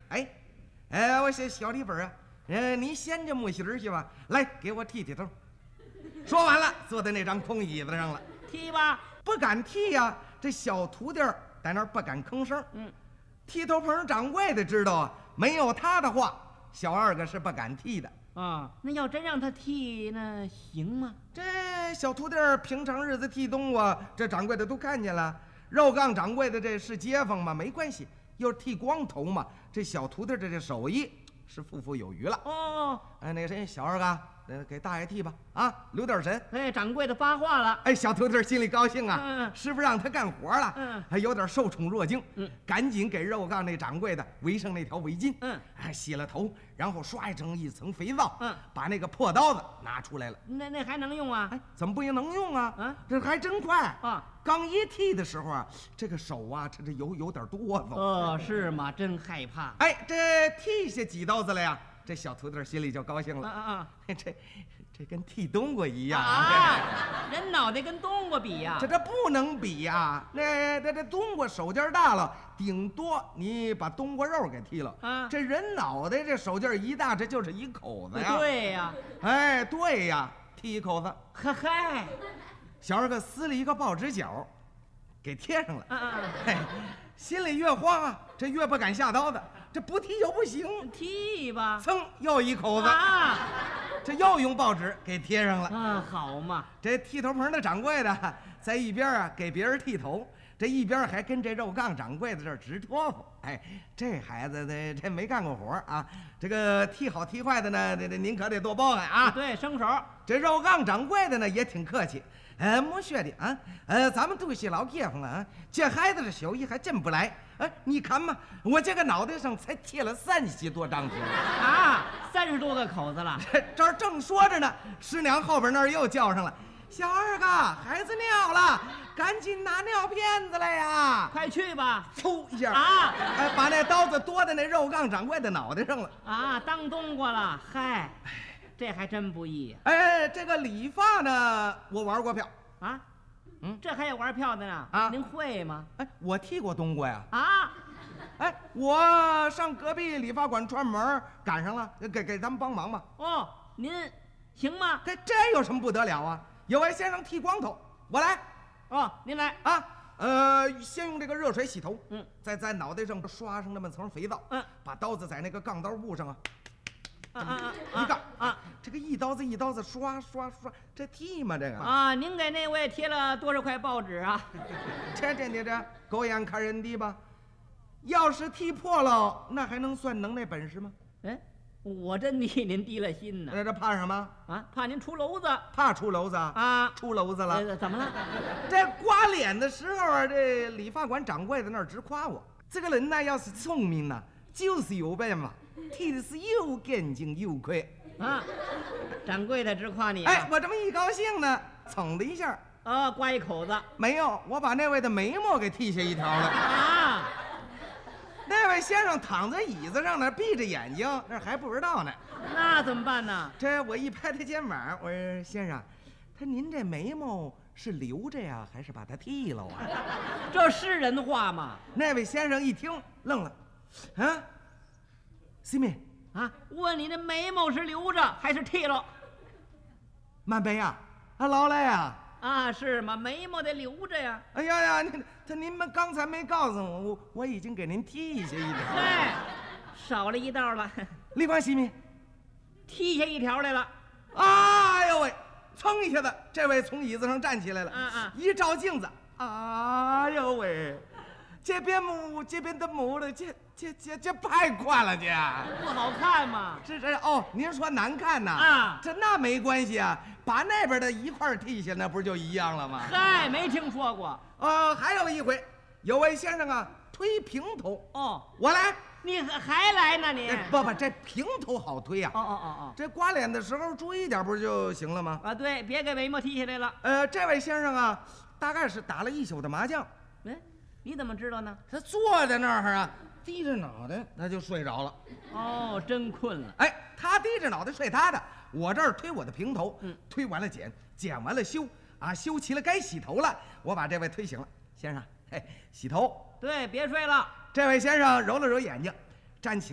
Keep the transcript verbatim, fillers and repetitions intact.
哎，哎，我小小李本啊，呃，你闲着没事儿是吧？来，给我剃剃头。说完了，坐在那张空椅子上了。 剃吧， 不敢剃呀、啊。这小徒弟在那儿不敢吭声。 嗯， 剃头棚掌柜的知道啊，没有他的话，小二哥是不敢剃的。 啊，那要真让他剃，那行吗？ 这小徒弟平常日子剃冬瓜，这掌柜的都看见了。肉杠掌柜的这是街坊嘛，没关系。又是剃光头嘛，这小徒弟这这手艺是富富有余了。 哦， 哎，那个谁，小二哥，呃，给大爷剃吧，啊，留点神。 哎，掌柜的发话了。 哎，小徒弟心里高兴啊， 嗯， 师傅让他干活了， 嗯， 还有点受宠若惊， 嗯， 赶紧给肉杠那掌柜的围上那条围巾， 嗯， 哎，洗了头，然后刷上一层肥皂， 嗯， 把那个破刀子拿出来了。 那那还能用啊？ 哎，怎么不能用啊？ 啊， 这还真快啊！ 刚一剃的时候啊，这个手啊，这这有有点哆嗦。 哦，是吗？真害怕。 哎，这剃下几刀子来呀，这小徒弟心里就高兴了。 啊啊！ 这这跟剃冬瓜一样啊！人脑袋跟冬瓜比呀？ 这这不能比呀！那这这冬瓜手劲大了，顶多你把冬瓜肉给剃了啊。 这人脑袋这手劲一大，这就是一口子呀。 对呀。 哎，对呀，剃一口子。 呵嗨。 小二哥撕了一个报纸角，给贴上了。 啊啊！ 嘿，心里越慌啊，这越不敢下刀子。这不剃又不行， 剃吧。 噌，又一口子啊！ 这又用报纸给贴上了。 啊，好嘛！ 这剃头棚的掌柜的在一边啊给别人剃头，这一边还跟这肉杠掌柜的这儿直托付。哎，这孩子这这没干过活啊，这个剃好剃坏的呢，这这您可得多包涵啊。 对，生手。 这肉杠掌柜的呢也挺客气。呃，没学的啊，呃，咱们都是老街坊了啊，这孩子的手艺还真不赖。哎，你看嘛，我这个脑袋上才贴了三十多张纸啊，三十多个口子了。 这儿正说着呢，师娘后边那儿又叫上了：“小二哥，孩子尿了，赶紧拿尿片子来呀！” 快去吧！ 嗖一下啊， 哎，把那刀子剁在那肉杠掌柜的脑袋上了。 啊，当冬瓜了，嗨，这还真不易呀。 哎，这个理发呢，我玩过票啊。 嗯， 这还有玩票的呢啊？ 您会吗？ 哎，我剃过冬瓜呀。 啊， 哎，我上隔壁理发馆串门，赶上了，给给咱们帮忙吧。 哦，您行吗？ 这这有什么不得了啊？有位先生剃光头，我来。 哦，您来啊。呃，先用这个热水洗头， 嗯， 再在脑袋上刷上那么层肥皂， 嗯， 把刀子在那个杠刀布上啊。 啊啊一杠啊！ 这个一刀子一刀子刷刷刷，这剃嘛这个啊！您给那位贴了多少块报纸啊？ 这这这这狗眼看人低吧？要是剃破了，那还能算能耐本事吗？ 哎，我真替您低了心呢。 这这怕什么啊？怕您出篓子？ 怕出篓子啊？ 出篓子了？ 呃、怎么了？ 这刮脸的时候啊，这理发馆掌柜在那儿直夸我，这个人呢，要是聪明呢，就是有办法。剃的是又干净又快啊！掌柜的直夸你、啊。 哎，我这么一高兴呢，噌的一下， 啊，刮一口子。 没有，我把那位的眉毛给剃下一条了。 啊！ 那位先生躺在椅子上呢，闭着眼睛，那还不知道呢。 那怎么办呢？ 这我一拍他肩膀，我说先生，他您这眉毛是留着呀，还是把它剃了啊？ 这是人话吗？ 那位先生一听愣了，啊？西米啊，问你的眉毛是留着还是剃了？ 满杯呀，啊老来呀， 啊是吗？眉毛得留着呀。 哎呀呀，您他您们刚才没告诉我，我我已经给您剃下一条。 哎，少了一道了。 李光西米， 剃下一条来了。 哎呦喂，噌一下子，这位从椅子上站起来了。 啊啊！ 一照镜子，哎呦喂，这边母这边的母的这。这这这太宽了，这不好看嘛？ 这这哦，您说难看呐？ 啊， 这那没关系啊，把那边的一块剃下，那不是就一样了吗？ 嗨，没听说过。 呃，还有一回，有位先生啊推平头， 哦， 我来， 你还来呢你？ 不不，这平头好推呀。 哦哦哦哦， 这刮脸的时候注意点不是就行了吗？ 啊，对，别给眉毛剃下来了。 呃，这位先生啊，大概是打了一宿的麻将。 哎，你怎么知道呢？ 他坐在那儿啊。低着脑袋，他就睡着了。 哦，真困了。 哎，他低着脑袋睡他的，我这儿推我的平头， 嗯， 推完了剪，剪完了修，啊，修齐了该洗头了，我把这位推醒了，先生，嘿，洗头。 对，别睡了。 这位先生揉了揉眼睛，站起来。